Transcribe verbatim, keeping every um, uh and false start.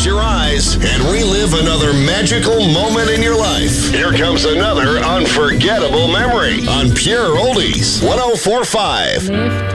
Close your eyes and relive another magical moment in your life. Here comes another unforgettable memory on Pure Oldies one oh four point five. Lift